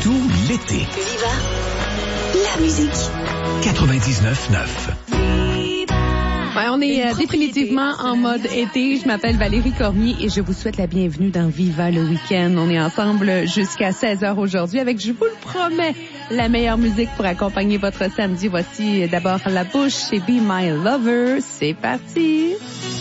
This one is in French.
tout l'été. Viva la musique. 99.9. Ouais, on est définitivement en mode été. Je m'appelle Valérie Cormier et je vous souhaite la bienvenue dans Viva le week-end. On est ensemble jusqu'à 16h aujourd'hui avec, je vous le promets, la meilleure musique pour accompagner votre samedi. Voici d'abord La Bouche chez Be My Lover. C'est parti!